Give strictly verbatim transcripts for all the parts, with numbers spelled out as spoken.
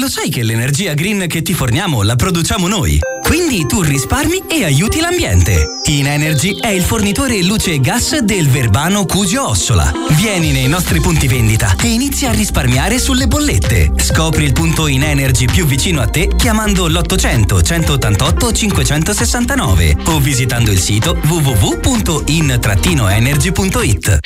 Lo sai che l'energia green che ti forniamo la produciamo noi? Quindi tu risparmi e aiuti l'ambiente. Inenergy è il fornitore luce e gas del Verbano Cusio Ossola. Vieni nei nostri punti vendita e inizia a risparmiare sulle bollette. Scopri il punto Inenergy più vicino a te chiamando l'ottocento centottantotto cinquecentosessantanove o visitando il sito w w w punto in energy punto it.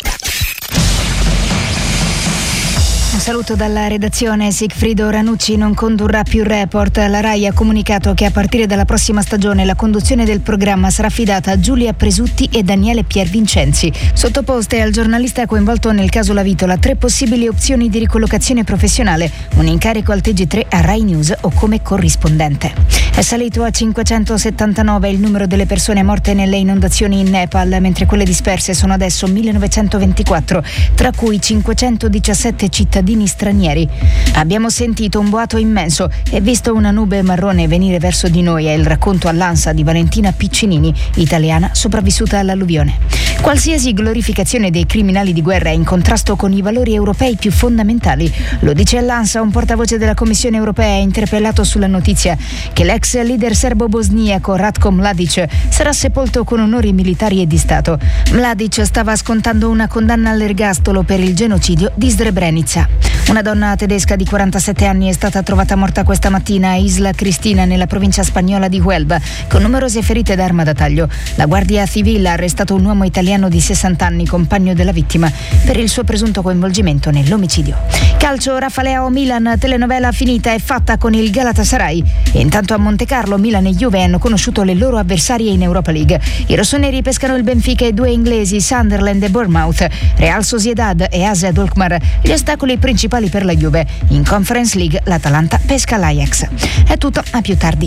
Un saluto dalla redazione. Sigfrido Ranucci non condurrà più Report. La Rai ha comunicato che a partire dalla prossima stagione la conduzione del programma sarà affidata a Giulia Presutti e Daniele Piervincenzi. Sottoposte al giornalista coinvolto nel caso Lavitola tre possibili opzioni di ricollocazione professionale: un incarico al T G tre, a Rai News o come corrispondente. È salito a cinquecentosettantanove il numero delle persone morte nelle inondazioni in Nepal, mentre quelle disperse sono adesso millenovecentoventiquattro, tra cui cinquecentodiciassette cittadini stranieri. Abbiamo sentito un boato immenso e visto una nube marrone venire verso di noi, è il racconto all'ANSA di Valentina Piccinini, italiana sopravvissuta all'alluvione. Qualsiasi glorificazione dei criminali di guerra è in contrasto con i valori europei più fondamentali. Lo dice all'ANSA un portavoce della Commissione europea interpellato sulla notizia che l'ex leader serbo-bosniaco Ratko Mladic sarà sepolto con onori militari e di Stato. Mladic stava scontando una condanna all'ergastolo per il genocidio di Srebrenica. Una donna tedesca di quarantasette anni è stata trovata morta questa mattina a Isla Cristina, nella provincia spagnola di Huelva, con numerose ferite d'arma da taglio. La Guardia Civile ha arrestato un uomo italiano di sessanta anni, compagno della vittima, per il suo presunto coinvolgimento nell'omicidio. Calcio, Rafaleao Milan, telenovela finita e fatta con il Galatasaray. E intanto a Monte Carlo Milan e Juve hanno conosciuto le loro avversarie in Europa League. I rossoneri pescano il Benfica e due inglesi, Sunderland e Bournemouth, Real Sociedad e A S Alkmaar gli ostacoli principali per la Juve. In Conference League l'Atalanta pesca l'Ajax. È tutto, a più tardi.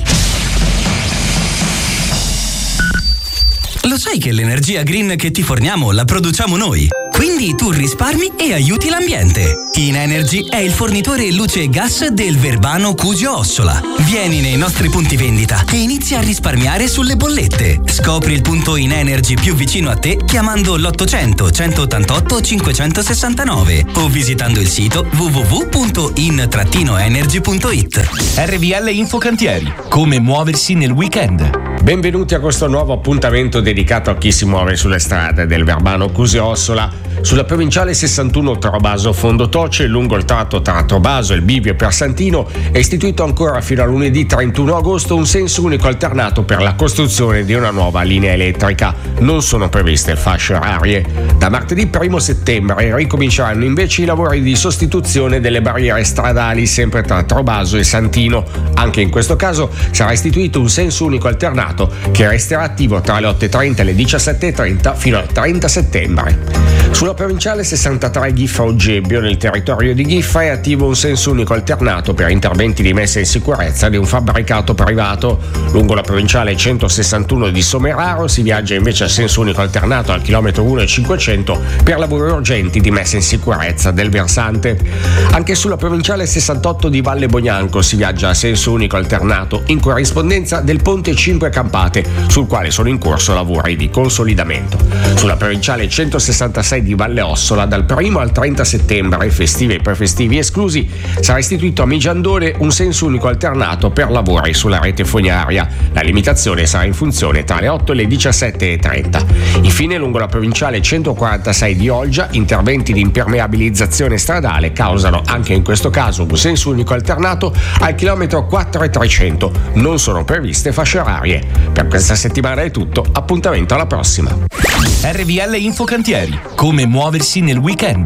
Lo sai che l'energia green che ti forniamo la produciamo noi? Quindi tu risparmi e aiuti l'ambiente. Inenergy è il fornitore luce e gas del Verbano Cusio Ossola. Vieni nei nostri punti vendita e inizia a risparmiare sulle bollette. Scopri il punto Inenergy più vicino a te chiamando l'ottocento centottantotto cinquecentosessantanove o visitando il sito w w w punto in energy punto it. R V L Infocantieri. Come muoversi nel weekend. Benvenuti a questo nuovo appuntamento dedicato a chi si muove sulle strade del Verbano Cusio Ossola. Sulla provinciale sessantuno Trovaso Fondotoce, lungo il tratto tra Trovaso, il Bivio e Persantino, è istituito ancora fino a lunedì trentuno agosto un senso unico alternato per la costruzione di una nuova linea elettrica. Non sono previste fasce orarie. Da martedì primo settembre ricominceranno invece i lavori di sostituzione delle barriere stradali sempre tra Trovaso e Santino. Anche in questo caso sarà istituito un senso unico alternato che resterà attivo tra le otto e trenta e le diciassette e trenta fino al trenta settembre. Sulla provinciale sessantatré Ghiffa-Oggebbio, nel territorio di Ghiffa, è attivo un senso unico alternato per interventi di messa in sicurezza di un fabbricato privato. Lungo la provinciale centosessantuno di Someraro si viaggia invece a senso unico alternato al chilometro uno e cinquecento per lavori urgenti di messa in sicurezza del versante. Anche sulla provinciale sessantotto di Valle Bognanco si viaggia a senso unico alternato in corrispondenza del ponte Cinque Campate, sul quale sono in corso lavori di consolidamento. Sulla provinciale centosessantasei di Valle Ossola, dal primo al trenta settembre, festivi e prefestivi esclusi, sarà istituito a Migiandone un senso unico alternato per lavori sulla rete fognaria. La limitazione sarà in funzione tra le otto e le diciassette e trenta. Infine, lungo la provinciale centoquarantasei di Olgia, interventi di impermeabilizzazione stradale causano anche in questo caso un senso unico alternato al chilometro quattro e trecento. Non sono previste fasce orarie. Per questa settimana è tutto, appuntamento alla prossima. R V L Infocantieri. Come muoversi nel weekend.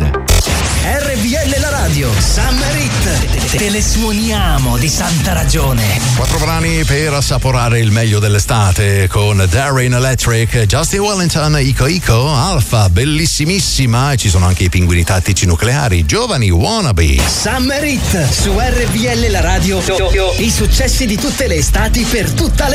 R V L la radio, Summer Hit, te le suoniamo di santa ragione. Quattro brani per assaporare il meglio dell'estate con Darin Electric, Justin Wellington, Ico Ico, Alfa, bellissimissima, e ci sono anche i pinguini tattici nucleari, Giovani Wannabe. Summer Hit su R V L la radio, i successi di tutte le estati per tutta